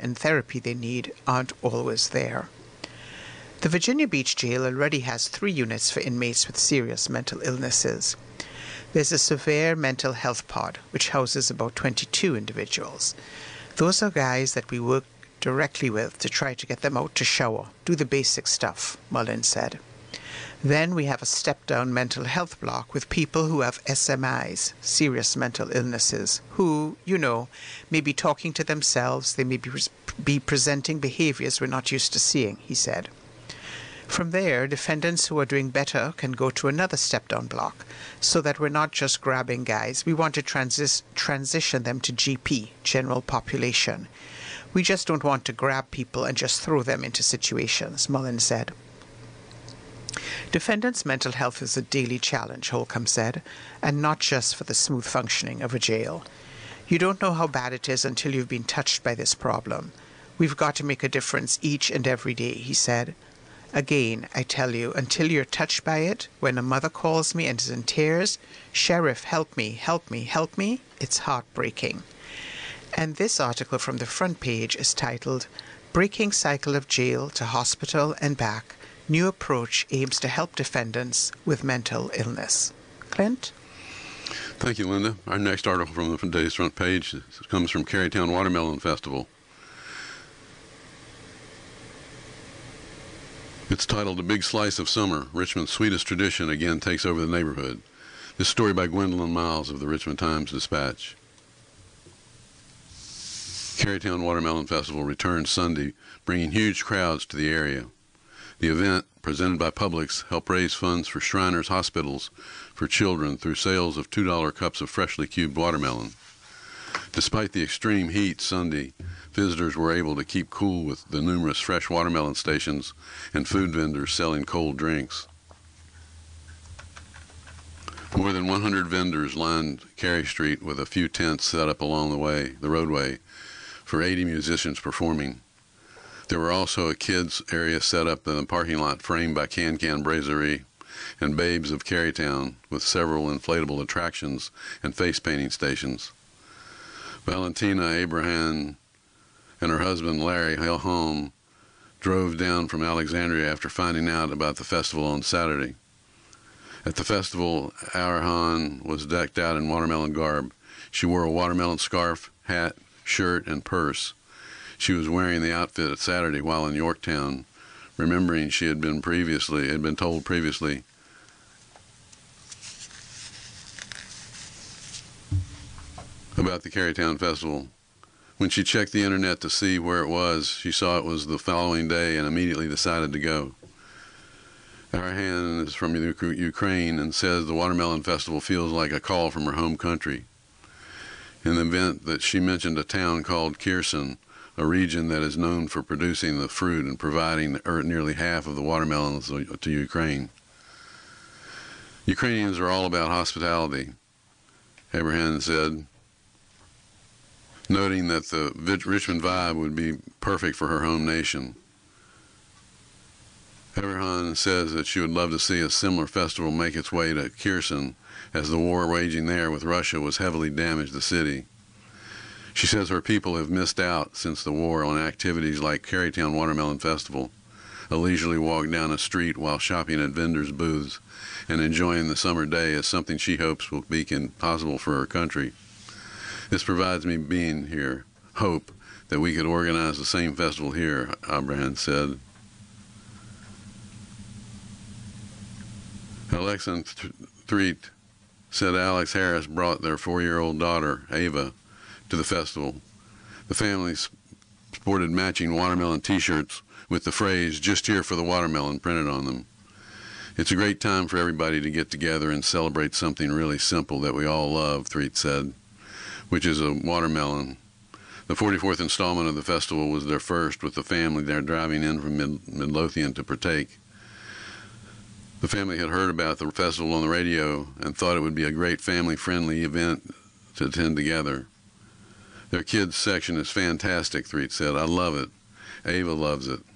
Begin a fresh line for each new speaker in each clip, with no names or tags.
and therapy they need aren't always there. The Virginia Beach Jail already has 3 units for inmates with serious mental illnesses. There's a severe mental health pod, which houses about 22 individuals. Those are guys that we work directly with to try to get them out to shower, do the basic stuff, Mullins said. Then we have a step-down mental health block with people who have SMIs, serious mental illnesses, who, may be talking to themselves, they may be presenting behaviors we're not used to seeing, he said. From there, defendants who are doing better can go to another step-down block, so that we're not just grabbing guys. We want to transition them to GP, general population. We just don't want to grab people and just throw them into situations, Mullins said. Defendants' mental health is a daily challenge, Holcomb said, and not just for the smooth functioning of a jail. You don't know how bad it is until you've been touched by this problem. We've got to make a difference each and every day, he said. Again, I tell you, until you're touched by it, when a mother calls me and is in tears, "Sheriff, help me, help me, help me," it's heartbreaking. And this article from the front page is titled, "Breaking Cycle of Jail to Hospital and Back. New Approach Aims to Help Defendants with Mental Illness." Clint?
Thank you, Linda. Our next article from the day's front page comes from Carytown Watermelon Festival. It's titled "A Big Slice of Summer. Richmond's Sweetest Tradition Again Takes Over the Neighborhood." This story by Gwendolyn Miles of the Richmond Times-Dispatch. Carytown Watermelon Festival returns Sunday, bringing huge crowds to the area. The event, presented by Publix, helped raise funds for Shriners Hospitals for children through sales of $2 cups of freshly cubed watermelon. Despite the extreme heat Sunday, visitors were able to keep cool with the numerous fresh watermelon stations and food vendors selling cold drinks. More than 100 vendors lined Cary Street with a few tents set up along the roadway for 80 musicians performing. There were also a kids area set up in the parking lot framed by Can Can Brasserie and Babes of Carytown, with several inflatable attractions and face painting stations. Valentina Abraham and her husband Larry Helholm drove down from Alexandria after finding out about the festival on Saturday. At the festival, Abraham was decked out in watermelon garb. She wore a watermelon scarf, hat, shirt, and purse. She was wearing the outfit at Saturday while in Yorktown, remembering she had been told previously about the Carytown Festival. When she checked the internet to see where it was, she saw it was the following day and immediately decided to go. Arhan is from Ukraine and says the Watermelon Festival feels like a call from her home country. In the event that she mentioned a town called Kherson, a region that is known for producing the fruit and providing nearly half of the watermelons to Ukraine. Ukrainians are all about hospitality, Abraham said, noting that the Richmond vibe would be perfect for her home nation. Abraham says that she would love to see a similar festival make its way to Kherson, as the war waging there with Russia was heavily damaged the city. She says her people have missed out since the war on activities like Carytown Watermelon Festival, a leisurely walk down a street while shopping at vendors' booths and enjoying the summer day is something she hopes will be possible for her country. This provides me being here, hope that we could organize the same festival here, Abraham said. Alexa Threet said Alex Harris brought their 4-year-old daughter, Ava, to the festival. The family sported matching watermelon t-shirts with the phrase, "Just here for the watermelon," printed on them. It's a great time for everybody to get together and celebrate something really simple that we all love, Threet said, which is a watermelon. The 44th installment of the festival was their first, with the family there driving in from Midlothian to partake. The family had heard about the festival on the radio and thought it would be a great family-friendly event to attend together. Their kids section is fantastic, Threet said. I love it. Ava loves it.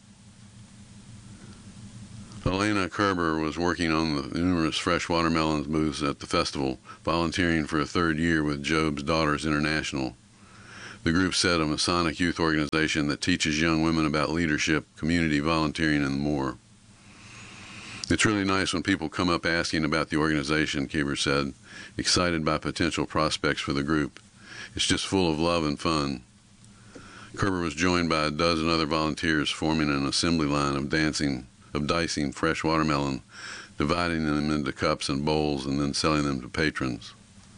Elena Kerber was working on the numerous fresh watermelons booths at the festival, volunteering for a 3rd year with Job's Daughters International. The group said a Masonic youth organization that teaches young women about leadership, community volunteering, and more. It's really nice when people come up asking about the organization, Keever said, excited by potential prospects for the group. It's just full of love and fun. Kerber was joined by a dozen other volunteers forming an assembly line of dicing fresh watermelon, dividing them into cups and bowls, and then selling them to patrons.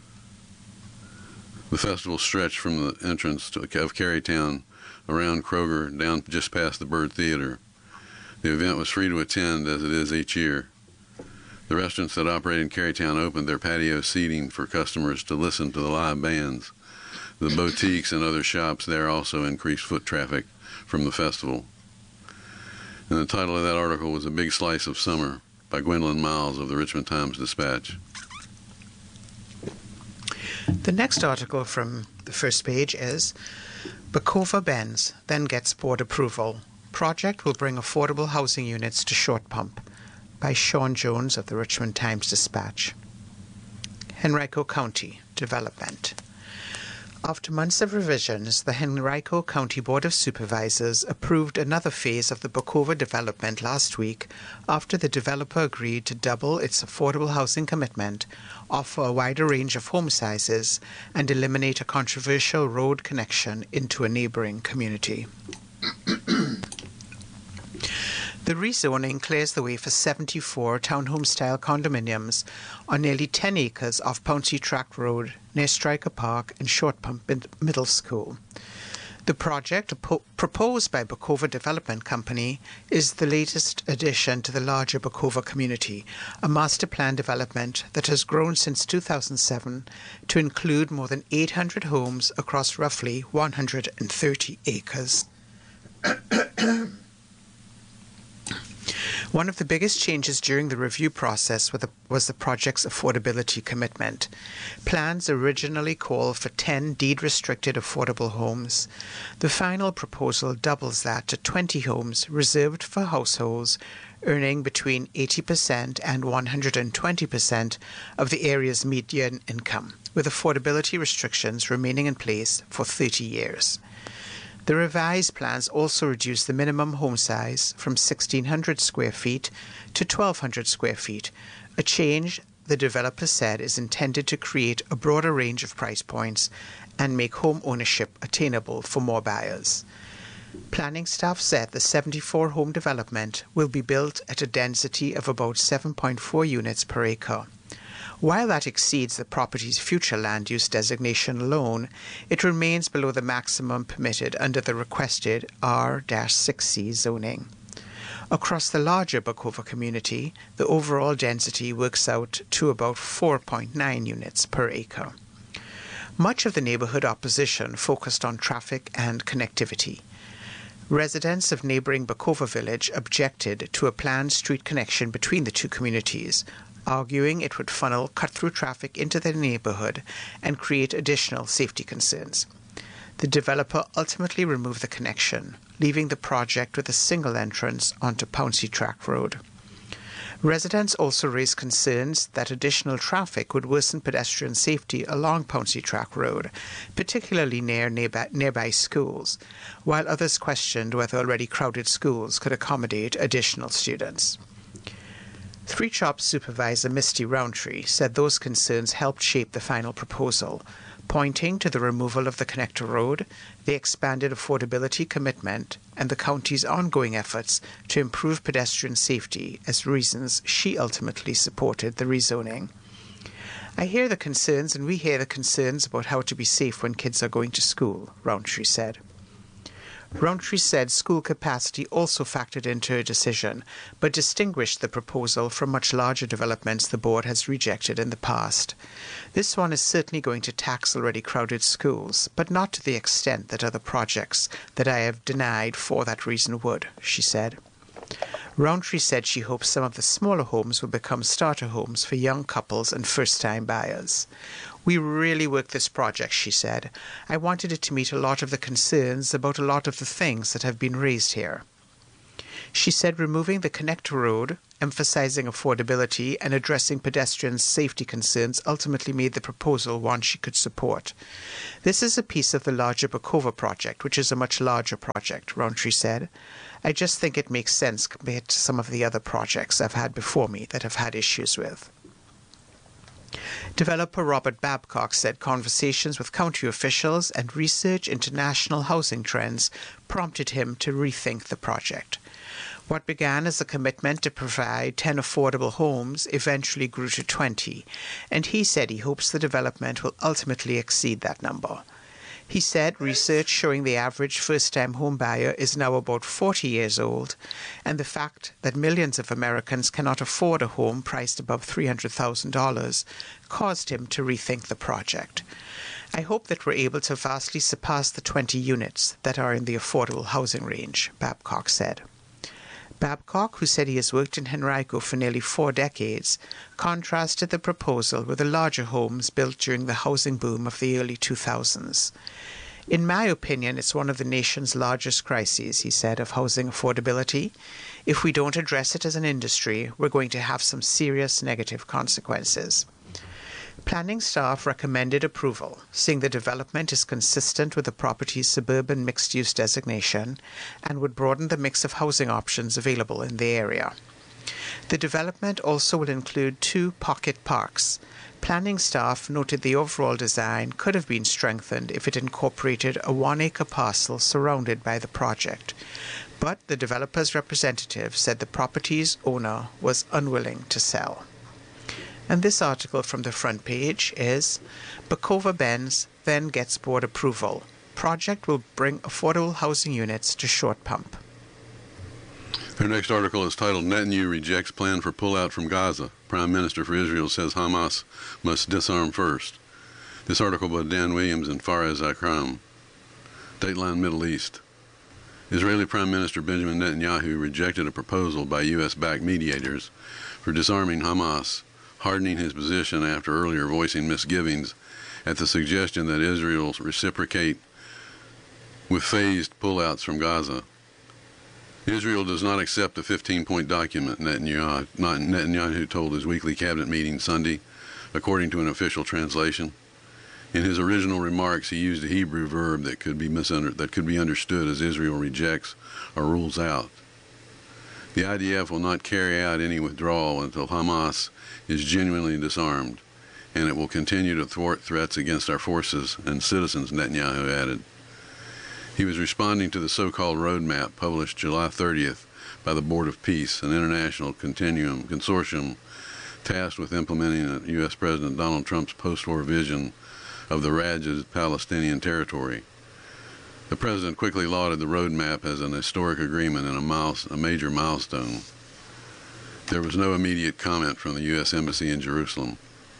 The festival stretched from the entrance of Carytown, around Kroger, down just past the Byrd Theater. The event was free to attend, as it is each year. The restaurants that operate in Carytown opened their patio seating for customers to listen to the live bands. The boutiques and other shops there also increased foot traffic from the festival. And the title of that article was A Big Slice of Summer by Gwendolyn Miles of the Richmond Times-Dispatch.
The next article from the first page is Bokova Bends then gets board approval. Project will bring affordable housing units to Short Pump by Sean Jones of the Richmond Times-Dispatch. Henrico County Development. After months of revisions, the Henrico County Board of Supervisors approved another phase of the Bokova development last week after the developer agreed to double its affordable housing commitment, offer a wider range of home sizes, and eliminate a controversial road connection into a neighboring community. The rezoning clears the way for 74 townhome-style condominiums on nearly 10 acres off Pouncey Tract Road near Stryker Park and Short Pump Middle School. The project, proposed by Bokova Development Company, is the latest addition to the larger Bokova community, a master plan development that has grown since 2007 to include more than 800 homes across roughly 130 acres. One of the biggest changes during the review process was the project's affordability commitment. Plans originally called for 10 deed-restricted affordable homes. The final proposal doubles that to 20 homes reserved for households earning between 80% and 120% of the area's median income, with affordability restrictions remaining in place for 30 years. The revised plans also reduce the minimum home size from 1,600 square feet to 1,200 square feet, a change the developer said is intended to create a broader range of price points and make home ownership attainable for more buyers. Planning staff said the 74-home development will be built at a density of about 7.4 units per acre. While that exceeds the property's future land use designation alone, it remains below the maximum permitted under the requested R-6C zoning. Across the larger Bokova community, the overall density works out to about 4.9 units per acre. Much of the neighborhood opposition focused on traffic and connectivity. Residents of neighboring Bokova Village objected to a planned street connection between the two communities, arguing it would funnel cut-through traffic into their neighborhood and create additional safety concerns. The developer ultimately removed the connection, leaving the project with a single entrance onto Pouncey Tract Road. Residents also raised concerns that additional traffic would worsen pedestrian safety along Pouncey Tract Road, particularly near nearby schools, while others questioned whether already crowded schools could accommodate additional students. Three Chops supervisor Misty Roundtree said those concerns helped shape the final proposal, pointing to the removal of the connector road, the expanded affordability commitment, and the county's ongoing efforts to improve pedestrian safety as reasons she ultimately supported the rezoning. I hear the concerns, and we hear the concerns about how to be safe when kids are going to school, Roundtree said. Roundtree said school capacity also factored into her decision, but distinguished the proposal from much larger developments the board has rejected in the past. This one is certainly going to tax already crowded schools, but not to the extent that other projects that I have denied for that reason would, she said. Roundtree said she hopes some of the smaller homes will become starter homes for young couples and first-time buyers. We really worked this project, she said. I wanted it to meet a lot of the concerns about a lot of the things that have been raised here. She said removing the connector road emphasizing affordability and addressing pedestrians' safety concerns ultimately made the proposal one she could support. This is a piece of the larger Bukova project, which is a much larger project, Rountree said. I just think it makes sense compared to some of the other projects I've had before me that I've had issues with. Developer Robert Babcock said conversations with county officials and research into national housing trends prompted him to rethink the project. What began as a commitment to provide 10 affordable homes eventually grew to 20, and he said he hopes the development will ultimately exceed that number. He said research showing the average first-time home buyer is now about 40 years old, and the fact that millions of Americans cannot afford a home priced above $300,000 caused him to rethink the project. I hope that we're able to vastly surpass the 20 units that are in the affordable housing range, Babcock said. Babcock, who said he has worked in Henrico for nearly 4 decades, contrasted the proposal with the larger homes built during the housing boom of the early 2000s. In my opinion, it's one of the nation's largest crises, he said, of housing affordability. If we don't address it as an industry, we're going to have some serious negative consequences. Planning staff recommended approval, saying the development is consistent with the property's suburban mixed-use designation and would broaden the mix of housing options available in the area. The development also will include 2 pocket parks. Planning staff noted the overall design could have been strengthened if it incorporated a 1-acre parcel surrounded by the project, but the developer's representative said the property's owner was unwilling to sell. And this article from the front page is, Bukova Bends then gets board approval. Project will bring affordable housing units to Short Pump.
Our next article is titled, Netanyahu Rejects Plan for Pullout from Gaza. Prime Minister for Israel says Hamas must disarm first. This article by Dan Williams and Faraz Akram. Dateline Middle East. Israeli Prime Minister Benjamin Netanyahu rejected a proposal by U.S.-backed mediators for disarming Hamas, hardening his position after earlier voicing misgivings at the suggestion that Israel reciprocate with phased pullouts from Gaza. Israel does not accept the 15-point document, Netanyahu told his weekly cabinet meeting Sunday, according to an official translation. In his original remarks, he used a Hebrew verb that could be understood as Israel rejects or rules out. The IDF will not carry out any withdrawal until Hamas is genuinely disarmed, and it will continue to thwart threats against our forces and citizens, Netanyahu added. He was responding to the so-called roadmap published July 30th by the Board of Peace, an international consortium tasked with implementing U.S. President Donald Trump's post-war vision of the Rajah's Palestinian territory. The president quickly lauded the roadmap as an historic agreement and a major milestone. There was no immediate comment from the U.S. Embassy in Jerusalem.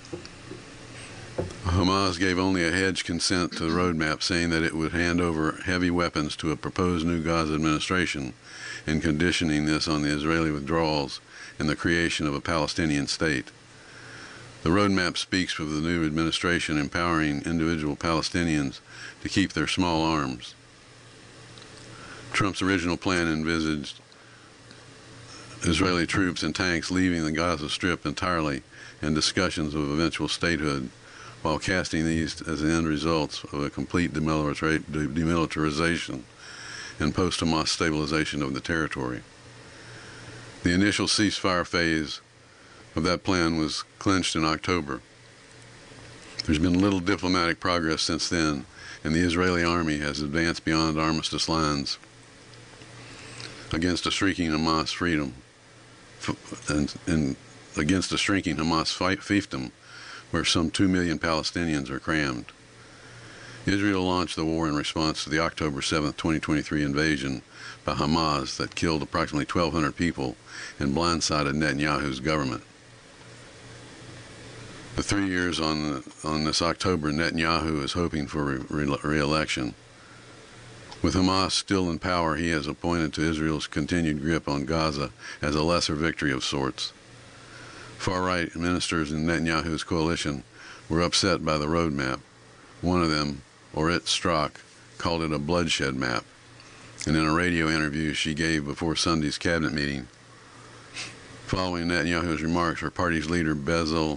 Hamas gave only a hedged consent to the roadmap, saying that it would hand over heavy weapons to a proposed new Gaza administration, and conditioning this on the Israeli withdrawals and the creation of a Palestinian state. The roadmap speaks of the new administration empowering individual Palestinians to keep their small arms. Trump's original plan envisaged Israeli troops and tanks leaving the Gaza Strip entirely and discussions of eventual statehood, while casting these as the end results of a complete demilitarization and post-Hamas stabilization of the territory. The initial ceasefire phase of that plan was clinched in October. There's been little diplomatic progress since then, and the Israeli army has advanced beyond armistice lines against a shrinking Hamas freedom, and against a shrinking Hamas fiefdom, where some 2 million Palestinians are crammed. Israel launched the war in response to the October 7, 2023 invasion by Hamas that killed approximately 1,200 people and blindsided Netanyahu's government. For 3 years on this October, Netanyahu is hoping for re-election. With Hamas still in power, he has pointed to Israel's continued grip on Gaza as a lesser victory of sorts. Far-right ministers in Netanyahu's coalition were upset by the roadmap. One of them, Orit Strock, called it a bloodshed map. And in a radio interview she gave before Sunday's cabinet meeting, Following Netanyahu's remarks, our party's leader Bezalel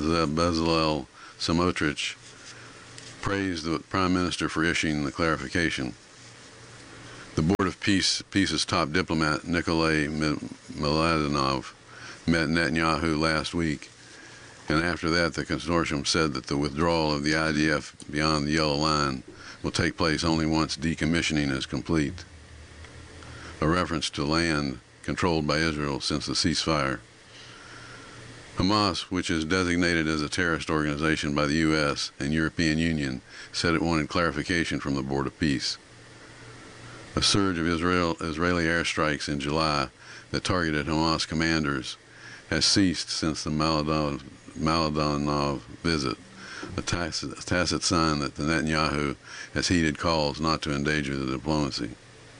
Smotrich praised the Prime Minister for issuing the clarification. The Board of Peace's top diplomat, Nikolay Mladenov, met Netanyahu last week, and after that the consortium said that the withdrawal of the IDF beyond the Yellow Line will take place only once decommissioning is complete, a reference to land controlled by Israel since the ceasefire. Hamas, which is designated as a terrorist organization by the U.S. and European Union, said it wanted clarification from the Board of Peace. A surge of Israeli airstrikes in July that targeted Hamas commanders has ceased since the Mladenov visit, a tacit sign that Netanyahu has heeded calls not to endanger the diplomacy.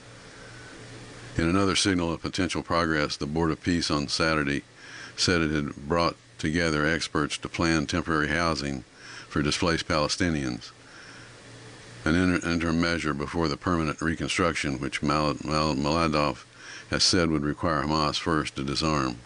In another signal of potential progress, the Board of Peace on Saturday said it had brought together experts to plan temporary housing for displaced Palestinians, an interim measure before the permanent reconstruction, which Mladenov has said would require Hamas first to disarm.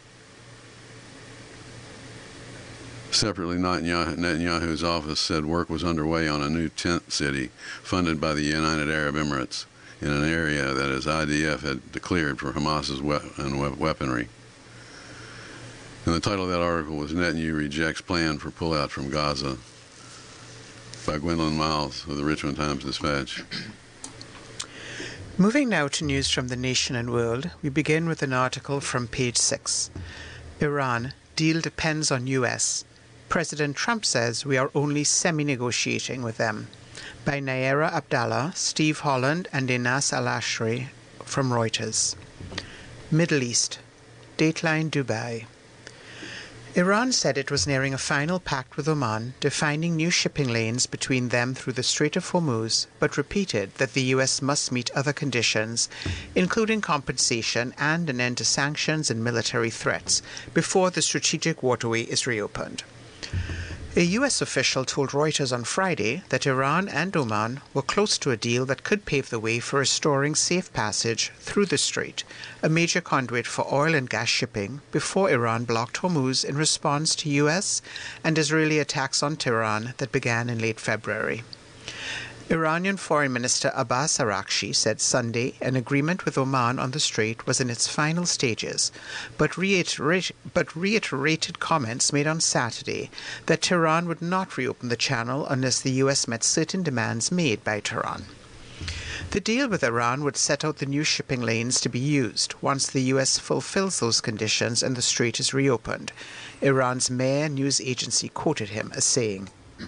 Separately, Netanyahu's office said work was underway on a new tent city funded by the United Arab Emirates in an area that its IDF had declared for Hamas's weaponry. And the title of that article was Netanyahu Rejects Plan for Pullout from Gaza, by Gwendolyn Miles of the Richmond Times-Dispatch.
Moving now to news from The Nation and World, we begin with an article from page 6. Iran, deal depends on U.S. President Trump says we are only semi-negotiating with them. By Naira Abdallah, Steve Holland and Inas Al-Ashri from Reuters. Middle East. Dateline Dubai. Iran said it was nearing a final pact with Oman, defining new shipping lanes between them through the Strait of Hormuz, but repeated that the U.S. must meet other conditions, including compensation and an end to sanctions and military threats, before the strategic waterway is reopened. A U.S. official told Reuters on Friday that Iran and Oman were close to a deal that could pave the way for restoring safe passage through the strait, a major conduit for oil and gas shipping, before Iran blocked Hormuz in response to U.S. and Israeli attacks on Tehran that began in late February. Iranian Foreign Minister Abbas Araghchi said Sunday an agreement with Oman on the strait was in its final stages, but reiterated comments made on Saturday that Tehran would not reopen the channel unless the U.S. met certain demands made by Tehran. The deal with Iran would set out the new shipping lanes to be used once the U.S. fulfills those conditions and the strait is reopened. Iran's Mehr news agency quoted him as saying,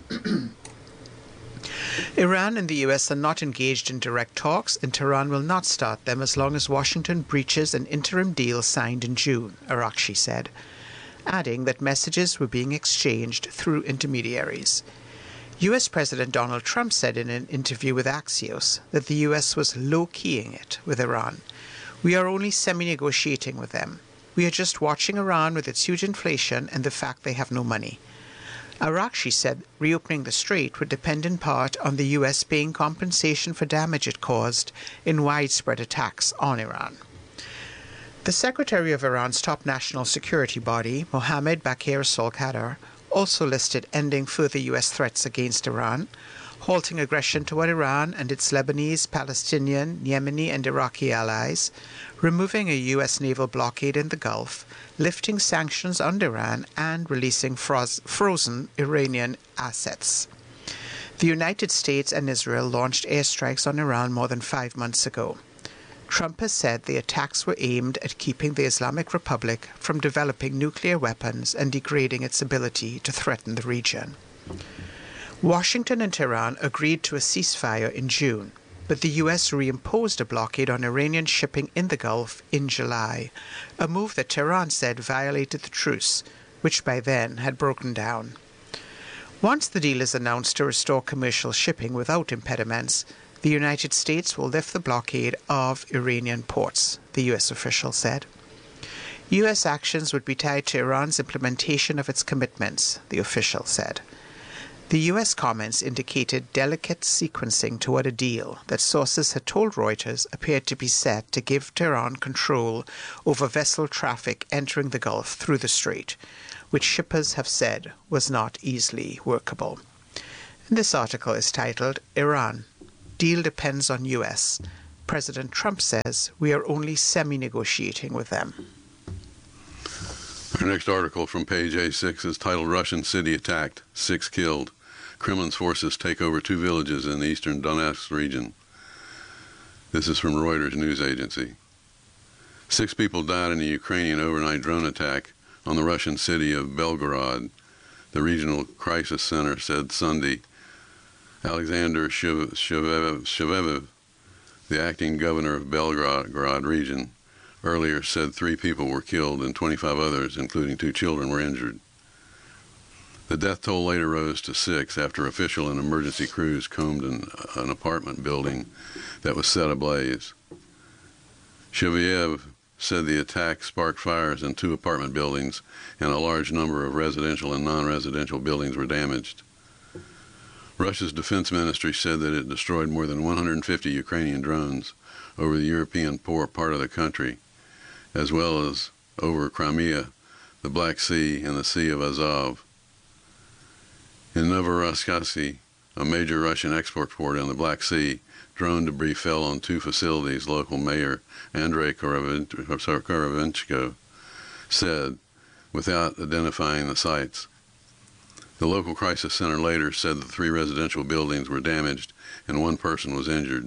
Iran and the U.S. are not engaged in direct talks, and Tehran will not start them as long as Washington breaches an interim deal signed in June, Araghchi said, adding that messages were being exchanged through intermediaries. U.S. President Donald Trump said in an interview with Axios that the U.S. was low-keying it with Iran. We are only semi-negotiating with them. We are just watching Iran with its huge inflation and the fact they have no money. Araghchi said reopening the strait would depend in part on the U.S. paying compensation for damage it caused in widespread attacks on Iran. The Secretary of Iran's top national security body, Mohammad Bakir Solkadar, also listed ending further U.S. threats against Iran, halting aggression toward Iran and its Lebanese, Palestinian, Yemeni and Iraqi allies, removing a U.S. naval blockade in the Gulf, lifting sanctions on Iran, and releasing frozen Iranian assets. The United States and Israel launched airstrikes on Iran more than 5 months ago. Trump has said the attacks were aimed at keeping the Islamic Republic from developing nuclear weapons and degrading its ability to threaten the region. Washington and Tehran agreed to a ceasefire in June, but the U.S. reimposed a blockade on Iranian shipping in the Gulf in July, a move that Tehran said violated the truce, which by then had broken down. Once the deal is announced to restore commercial shipping without impediments, the United States will lift the blockade of Iranian ports, the U.S. official said. U.S. actions would be tied to Iran's implementation of its commitments, the official said. The U.S. comments indicated delicate sequencing toward a deal that sources had told Reuters appeared to be set to give Tehran control over vessel traffic entering the Gulf through the strait, which shippers have said was not easily workable. And this article is titled, Iran. Deal depends on U.S. President Trump says we are only semi-negotiating with them.
Our next article from page A6 is titled Russian City Attacked, 6 Killed. Kremlin's forces take over 2 villages in the eastern Donetsk region. This is from Reuters news agency. 6 people died in a Ukrainian overnight drone attack on the Russian city of Belgorod, the regional crisis center said Sunday. Alexander Shvevev, the acting governor of Belgorod region, earlier said 3 people were killed and 25 others, including 2 children, were injured. The death toll later rose to 6 after official and emergency crews combed an apartment building that was set ablaze. Shevyev said the attack sparked fires in 2 apartment buildings and a large number of residential and non-residential buildings were damaged. Russia's defense ministry said that it destroyed more than 150 Ukrainian drones over the European part of the country, as well as over Crimea, the Black Sea, and the Sea of Azov. In Novorossiysk, a major Russian export port on the Black Sea, drone debris fell on 2 facilities, local mayor Andrei Korovenchko said, without identifying the sites. The local crisis center later said the 3 residential buildings were damaged and 1 person was injured.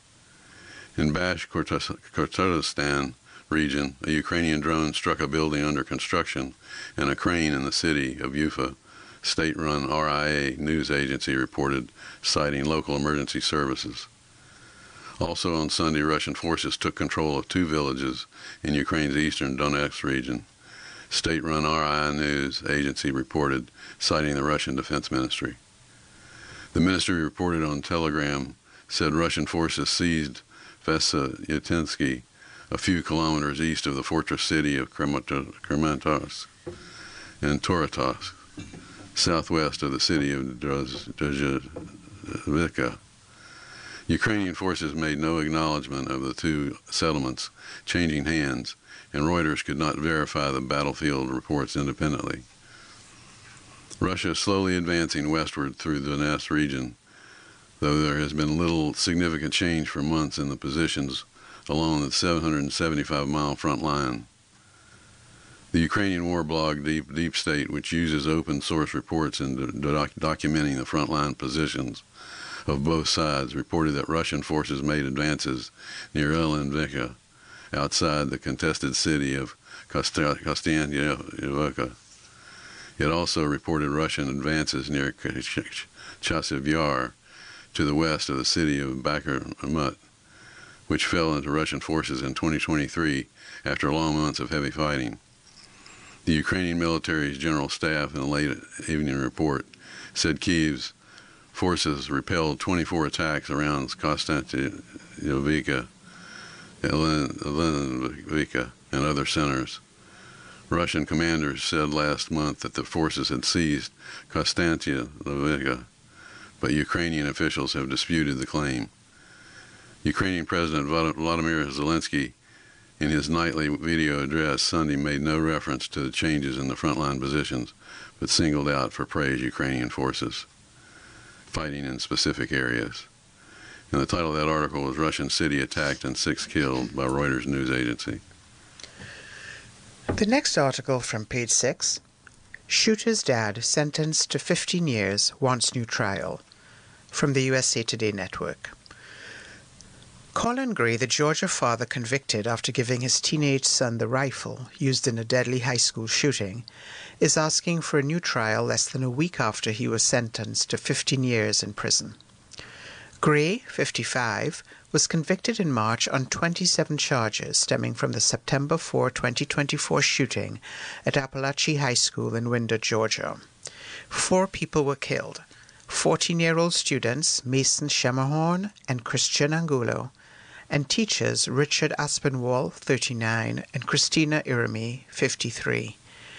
In Bashkortostan region, a Ukrainian drone struck a building under construction and a crane in the city of Ufa, state-run RIA news agency reported, citing local emergency services. Also on Sunday, Russian forces took control of 2 villages in Ukraine's eastern Donetsk region. State-run RIA news agency reported, citing the Russian Defense Ministry. The ministry reported on Telegram, said Russian forces seized Vesyatinsky, a few kilometers east of the fortress city of Kramatorsk, and Toretsk, southwest of the city of Drozhevka. Ukrainian forces made no acknowledgement of the 2 settlements changing hands, and Reuters could not verify the battlefield reports independently. Russia is slowly advancing westward through the Donetsk region, though there has been little significant change for months in the positions along the 775-mile front line. The Ukrainian war blog Deep State, which uses open-source reports in documenting the frontline positions of both sides, reported that Russian forces made advances near Elenivka, outside the contested city of Kostyantynivka. It also reported Russian advances near Chasiv Yar, to the west of the city of Bakhmut, which fell into Russian forces in 2023 after long months of heavy fighting. The Ukrainian military's general staff in a late evening report said Kyiv's forces repelled 24 attacks around Kostyantynivka, Elenivka, and other centers. Russian commanders said last month that the forces had seized Kostyantynivka, but Ukrainian officials have disputed the claim. Ukrainian President Volodymyr Zelensky, in his nightly video address Sunday, made no reference to the changes in the frontline positions, but singled out for praise Ukrainian forces fighting in specific areas. And the title of that article was Russian City Attacked and 6 Killed by Reuters news agency.
The next article from page 6, Shooter's dad sentenced to 15 years wants new trial, from the USA Today Network. Colin Gray, the Georgia father convicted after giving his teenage son the rifle used in a deadly high school shooting, is asking for a new trial less than a week after he was sentenced to 15 years in prison. Gray, 55, was convicted in March on 27 charges stemming from the September 4, 2024 shooting at Appalachia High School in Winder, Georgia. 4 people were killed: 14-year-old students Mason Schermerhorn and Christian Angulo, and teachers Richard Aspinwall, 39, and Christina Irami, 53.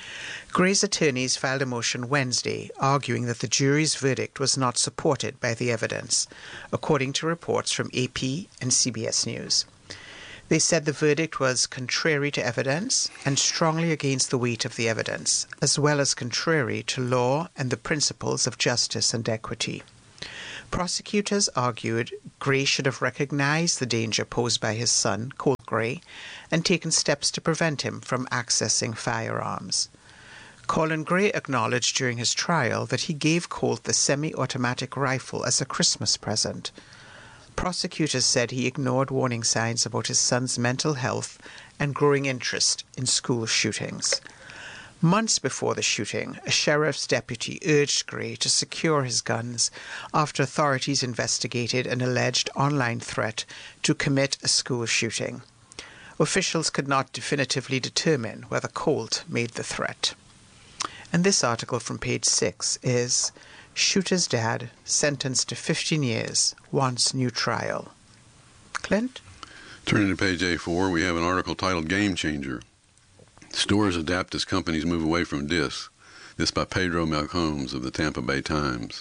Gray's attorneys filed a motion Wednesday arguing that the jury's verdict was not supported by the evidence, according to reports from AP and CBS News. They said the verdict was contrary to evidence and strongly against the weight of the evidence, as well as contrary to law and the principles of justice and equity. Prosecutors argued Gray should have recognized the danger posed by his son, Colt Gray, and taken steps to prevent him from accessing firearms. Colin Gray acknowledged during his trial that he gave Colt the semi-automatic rifle as a Christmas present. Prosecutors said he ignored warning signs about his son's mental health and growing interest in school shootings. Months before the shooting, a sheriff's deputy urged Gray to secure his guns after authorities investigated an alleged online threat to commit a school shooting. Officials could not definitively determine whether Colt made the threat. And this article from page 6 is Shooter's Dad Sentenced to 15 Years Wants New Trial. Clint?
Turning to page A4, we have an article titled Game Changer. Stores adapt as companies move away from discs. This by Pedro Malcombs of the Tampa Bay Times.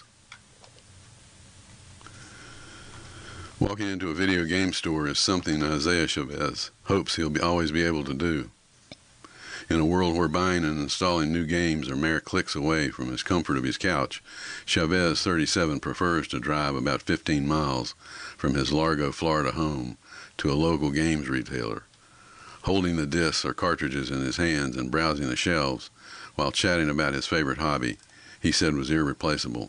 Walking into a video game store is something Isaiah Chavez hopes he'll always be able to do. In a world where buying and installing new games are mere clicks away from his comfort of his couch, Chavez, 37, prefers to drive about 15 miles from his Largo, Florida home to a local games retailer. Holding the discs or cartridges in his hands and browsing the shelves while chatting about his favorite hobby, he said was irreplaceable.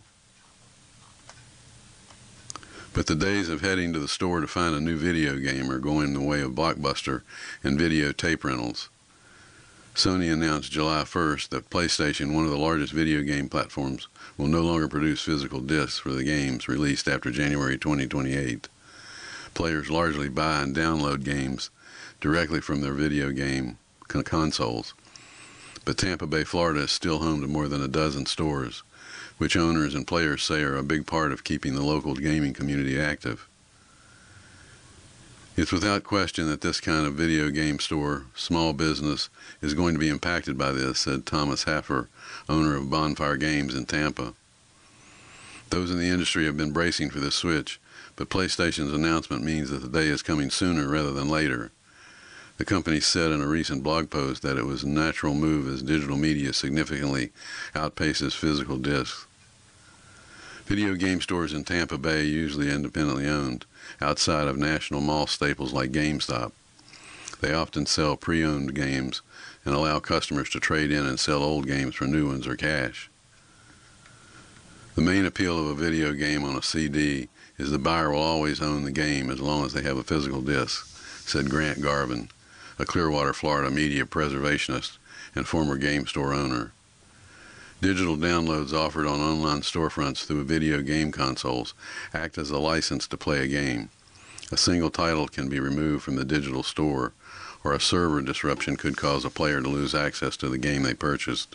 But the days of heading to the store to find a new video game are going the way of Blockbuster and video tape rentals. Sony announced July 1st that PlayStation, one of the largest video game platforms, will no longer produce physical discs for the games released after January 2028. Players largely buy and download games directly from their video game consoles. But Tampa Bay, Florida is still home to more than a dozen stores, which owners and players say are a big part of keeping the local gaming community active. It's without question that this kind of video game store, small business, is going to be impacted by this, said Thomas Haffer, owner of Bonfire Games in Tampa. Those in the industry have been bracing for this switch, but PlayStation's announcement means that the day is coming sooner rather than later. The company said in a recent blog post that it was a natural move as digital media significantly outpaces physical discs. Video game stores in Tampa Bay, usually independently owned, outside of national mall staples like GameStop. They often sell pre-owned games and allow customers to trade in and sell old games for new ones or cash. The main appeal of a video game on a CD is the buyer will always own the game as long as they have a physical disc, said Grant Garvin, a Clearwater, Florida media preservationist and former game store owner. Digital downloads offered on online storefronts through video game consoles act as a license to play a game. A single title can be removed from the digital store, or a server disruption could cause a player to lose access to the game they purchased.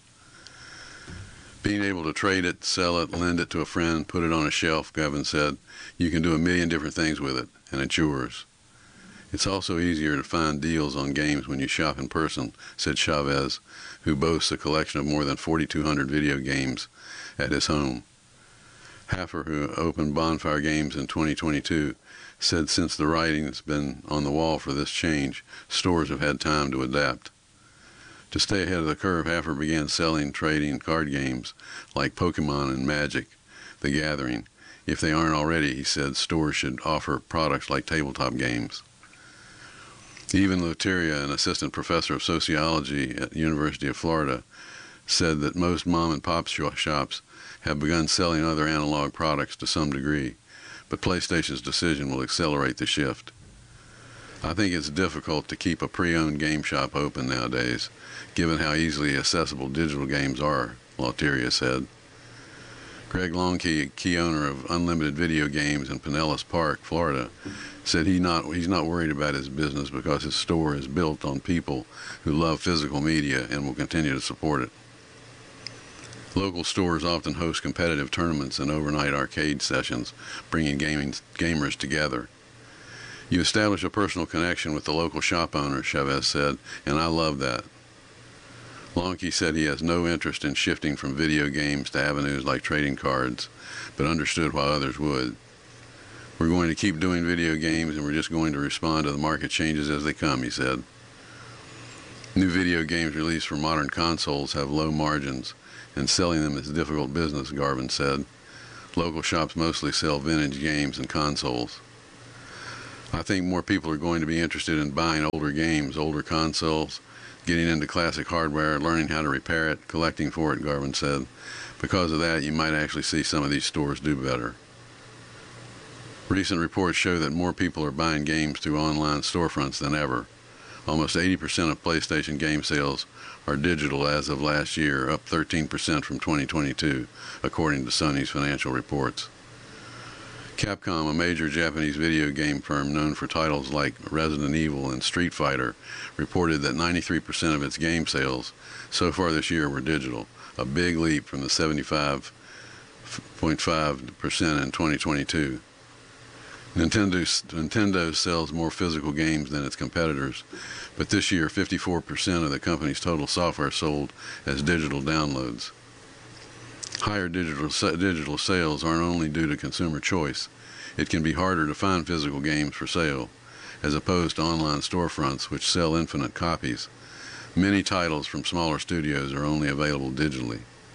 Being able to trade it, sell it, lend it to a friend, put it on a shelf, Gavin said, you can do a million different things with it, and it's yours. It's also easier to find deals on games when you shop in person, said Chavez, who boasts a collection of more than 4,200 video games at his home. Haffer, who opened Bonfire Games in 2022, said since the writing has been on the wall for this change, stores have had time to adapt. To stay ahead of the curve, Haffer began selling trading card games like Pokemon and Magic: The Gathering. If they aren't already, he said, stores should offer products like tabletop games. Even Luteria, an assistant professor of sociology at the University of Florida, said that most mom-and-pop shops have begun selling other analog products to some degree, but PlayStation's decision will accelerate the shift. I think it's difficult to keep a pre-owned game shop open nowadays, given how easily accessible digital games are, Luteria said. Greg Longkey, key owner of Unlimited Video Games in Pinellas Park, Florida, said he's not worried about his business because his store is built on people who love physical media and will continue to support it. Local stores often host competitive tournaments and overnight arcade sessions, bringing gamers together. You establish a personal connection with the local shop owner, Chavez said, and I love that. Lonke said he has no interest in shifting from video games to avenues like trading cards, but understood why others would. We're going to keep doing video games, and we're just going to respond to the market changes as they come, he said. New video games released for modern consoles have low margins, and selling them is difficult business, Garvin said. Local shops mostly sell vintage games and consoles. I think more people are going to be interested in buying older games, older consoles, getting into classic hardware, learning how to repair it, collecting for it, Garvin said. Because of that, you might actually see some of these stores do better. Recent reports show that more people are buying games through online storefronts than ever. Almost 80% of PlayStation game sales are digital as of last year, up 13% from 2022, according to Sony's financial reports. Capcom, a major Japanese video game firm known for titles like Resident Evil and Street Fighter, reported that 93% of its game sales so far this year were digital, a big leap from the 75.5% in 2022. Nintendo sells more physical games than its competitors, but this year 54% of the company's total software sold as digital downloads. Higher digital sales aren't only due to consumer choice. It can be harder to find physical games for sale, as opposed to online storefronts which sell infinite copies. Many titles from smaller studios are only available digitally.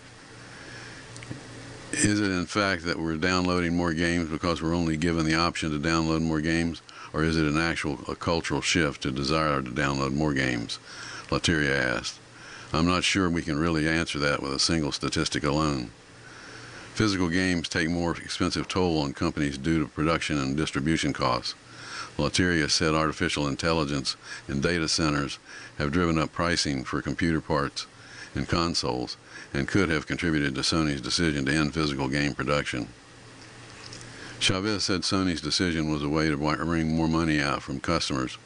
Is it in fact that we're downloading more games because we're only given the option to download more games, or is it a cultural shift to desire to download more games? Lateria asked. I'm not sure we can really answer that with a single statistic alone. Physical games take more expensive toll on companies due to production and distribution costs. Lateria said artificial intelligence and data centers have driven up pricing for computer parts and consoles and could have contributed to Sony's decision to end physical game production. Chavez said Sony's decision was a way to wring more money out from consumers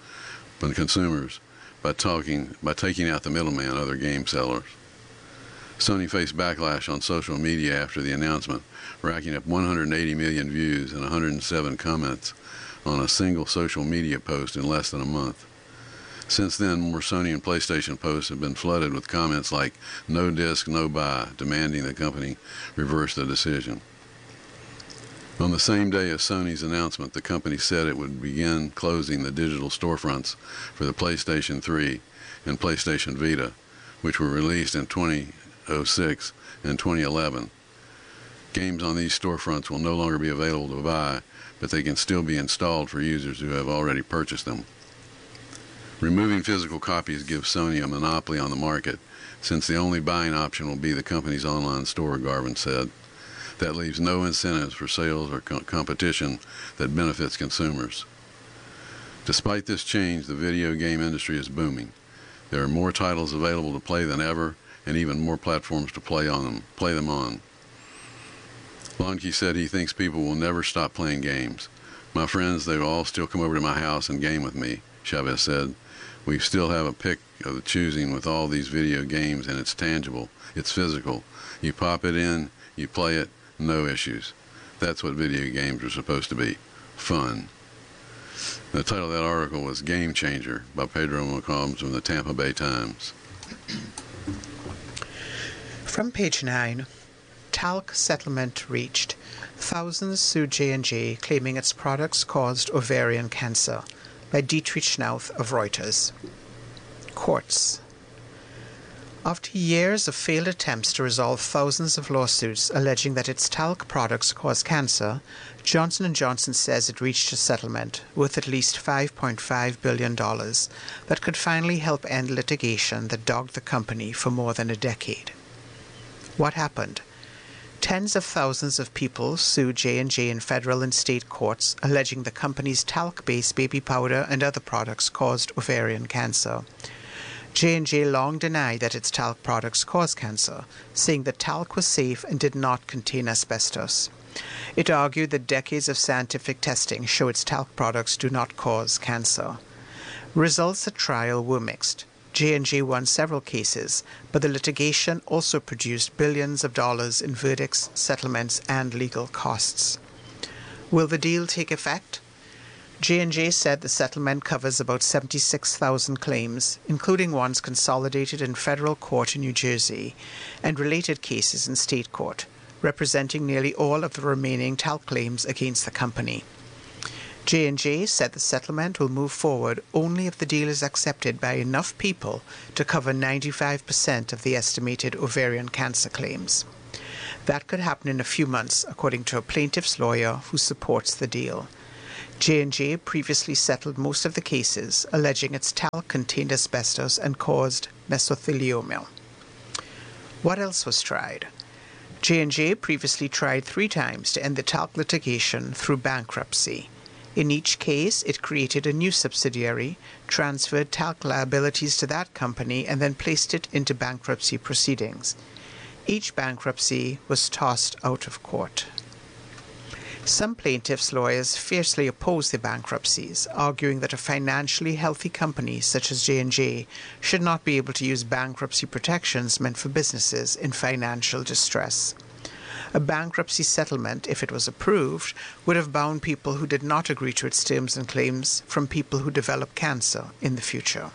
by taking out the middleman, other game sellers. Sony faced backlash on social media after the announcement, racking up 180 million views and 107 comments on a single social media post in less than a month. Since then, more Sony and PlayStation posts have been flooded with comments like "no disc, no buy," demanding the company reverse the decision. On the same day as Sony's announcement, the company said it would begin closing the digital storefronts for the PlayStation 3 and PlayStation Vita, which were released in 2006 and 2011. Games on these storefronts will no longer be available to buy, but they can still be installed for users who have already purchased them. Removing physical copies gives Sony a monopoly on the market, since the only buying option will be the company's online store, Garvin said. That leaves no incentives for sales or competition that benefits consumers. Despite this change, the video game industry is booming. There are more titles available to play than ever, and even more platforms to play them on. Lonke said he thinks people will never stop playing games. My friends, they will all still come over to my house and game with me, Chavez said. We still have a pick of the choosing with all these video games, and it's tangible, it's physical. You pop it in, you play it, no issues. That's what video games are supposed to be, fun. The title of that article was Game Changer by Pedro McCombs from the Tampa Bay Times.
From page 9, talc settlement reached. Thousands sued J&J claiming its products caused ovarian cancer, by Dietrich Schnauth of Reuters. Courts. After years of failed attempts to resolve thousands of lawsuits alleging that its talc products cause cancer, Johnson & Johnson says it reached a settlement worth at least $5.5 billion that could finally help end litigation that dogged the company for more than a decade. What happened? Tens of thousands of people sued J&J in federal and state courts, alleging the company's talc-based baby powder and other products caused ovarian cancer. J&J long denied that its talc products cause cancer, saying that talc was safe and did not contain asbestos. It argued that decades of scientific testing show its talc products do not cause cancer. Results at trial were mixed. J&J won several cases, but the litigation also produced billions of dollars in verdicts, settlements, and legal costs. Will the deal take effect? J&J said the settlement covers about 76,000 claims, including ones consolidated in federal court in New Jersey and related cases in state court, representing nearly all of the remaining talc claims against the company. J&J said the settlement will move forward only if the deal is accepted by enough people to cover 95% of the estimated ovarian cancer claims. That could happen in a few months, according to a plaintiff's lawyer who supports the deal. J&J previously settled most of the cases, alleging its talc contained asbestos and caused mesothelioma. What else was tried? J&J previously tried 3 times to end the talc litigation through bankruptcy. In each case, it created a new subsidiary, transferred talc liabilities to that company, and then placed it into bankruptcy proceedings. Each bankruptcy was tossed out of court. Some plaintiffs' lawyers fiercely oppose the bankruptcies, arguing that a financially healthy company such as J&J should not be able to use bankruptcy protections meant for businesses in financial distress. A bankruptcy settlement, if it was approved, would have bound people who did not agree to its terms and claims from people who develop cancer in the future.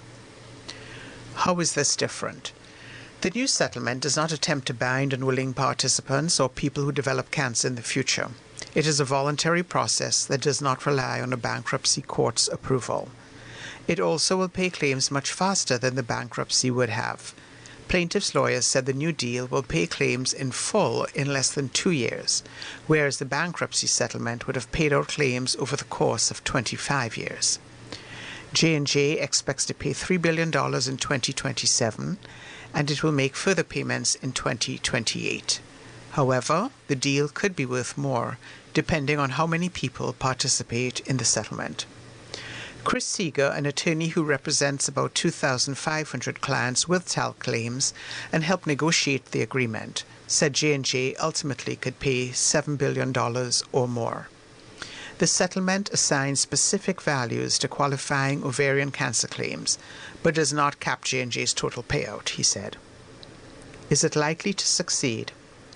How is this different? The new settlement does not attempt to bind unwilling participants or people who develop cancer in the future. It is a voluntary process that does not rely on a bankruptcy court's approval. It also will pay claims much faster than the bankruptcy would have. Plaintiffs' lawyers said the new deal will pay claims in full in less than 2 years, whereas the bankruptcy settlement would have paid out claims over the course of 25 years. J&J expects to pay $3 billion in 2027, and it will make further payments in 2028. However, the deal could be worth more, depending on how many people participate in the settlement. Chris Seeger, an attorney who represents about 2,500 clients with talc claims and helped negotiate the agreement, said J&J ultimately could pay $7 billion or more. The settlement assigns specific values to qualifying ovarian cancer claims, but does not cap J&J's total payout, he said. Is it likely to succeed?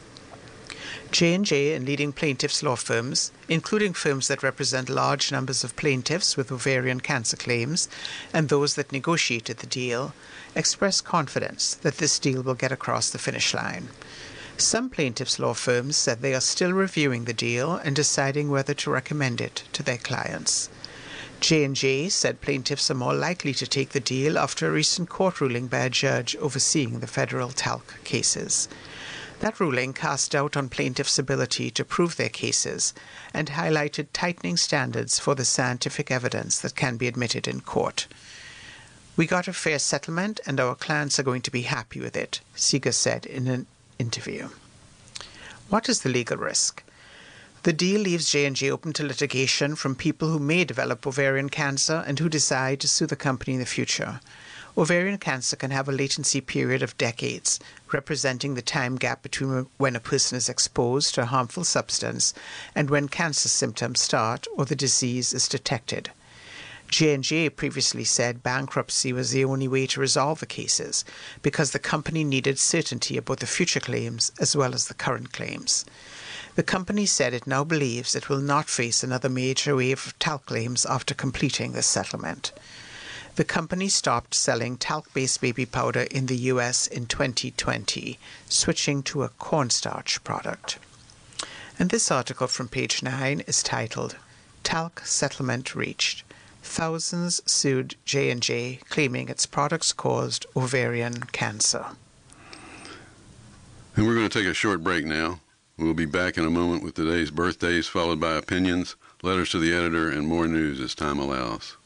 J&J and leading plaintiffs' law firms, including firms that represent large numbers of plaintiffs with ovarian cancer claims and those that negotiated the deal, expressed confidence that this deal will get across the finish line. Some plaintiffs' law firms said they are still reviewing the deal and deciding whether to recommend it to their clients. J&J said plaintiffs are more likely to take the deal after a recent court ruling by a judge overseeing the federal talc cases. That ruling cast doubt on plaintiffs' ability to prove their cases and highlighted tightening standards for the scientific evidence that can be admitted in court. We got a fair settlement and our clients are going to be happy with it, Seeger said in an interview. What is the legal risk? The deal leaves J&J open to litigation from people who may develop ovarian cancer and who decide to sue the company in the future. Ovarian cancer can have a latency period of decades, representing the time gap between when a person is exposed to a harmful substance and when cancer symptoms start or the disease is detected. J&J previously said bankruptcy was the only way to resolve the cases because the company needed certainty about the future claims as well as the current claims. The company said it now believes it will not face another major wave of talc claims after completing this settlement. The company stopped selling talc-based baby powder in the U.S. in 2020, switching to a cornstarch product. And this article from page 9 is titled, Talc Settlement Reached. Thousands sued J&J, claiming its products caused ovarian cancer.
And we're going to take a short break now. We'll be back in a moment with today's birthdays, followed by opinions, letters to the editor, and more news as time allows.